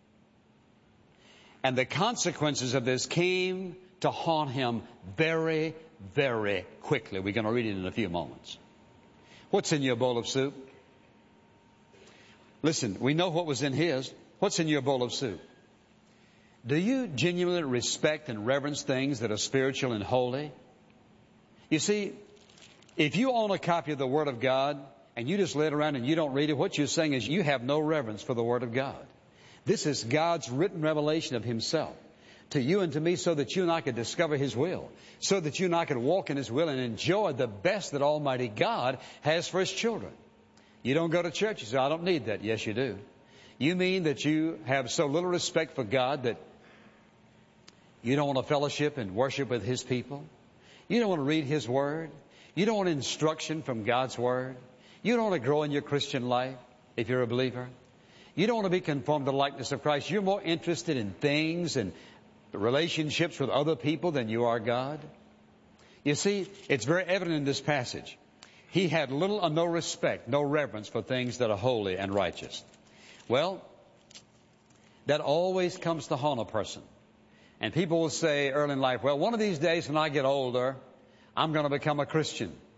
And the consequences of this came to haunt him very, very quickly. We're going to read it in a few moments. What's in your bowl of soup? Listen, we know what was in his. What's in your bowl of soup? Do you genuinely respect and reverence things that are spiritual and holy? You see, if you own a copy of the Word of God and you just lay it around and you don't read it, what you're saying is you have no reverence for the Word of God. This is God's written revelation of Himself to you and to me so that you and I could discover His will, so that you and I could walk in His will and enjoy the best that Almighty God has for His children. You don't go to church. You say, I don't need that. Yes, you do. You mean that you have so little respect for God that you don't want to fellowship and worship with His people? You don't want to read His Word? You don't want instruction from God's Word. You don't want to grow in your Christian life if you're a believer. You don't want to be conformed to the likeness of Christ. You're more interested in things and relationships with other people than you are God. You see, it's very evident in this passage. He had little or no respect, no reverence for things that are holy and righteous. Well, that always comes to haunt a person. And people will say early in life, well, one of these days when I get older, I'm going to become a Christian.